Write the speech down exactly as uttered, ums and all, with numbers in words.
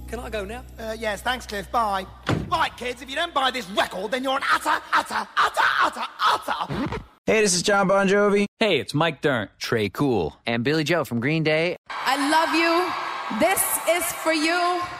Can I go now? Uh, yes, thanks, Cliff. Bye. Right, kids, if you don't buy this record, then you're an utter, utter, utter, utter, utter... Hey, this is John Bon Jovi. Hey, it's Mike Dirnt. Trey Cool. And Billy Joe from Green Day. I love you. This is for you.